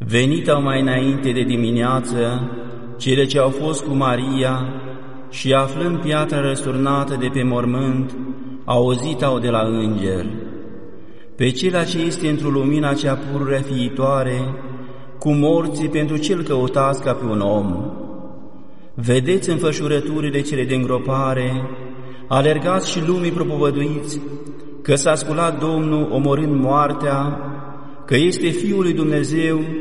Venit-au mai înainte de dimineață cele ce au fost cu Maria și, aflând piatra răsturnată de pe mormânt, auzit-au de la înger: pe cela ce este într-o lumina cea pururea fiitoare, cu morții pentru ce-l căutați ca pe un om. Vedeți înfășurăturile cele de îngropare, alergați și lumii propovăduiți că s-a sculat Domnul omorând moartea, că este Fiul lui Dumnezeu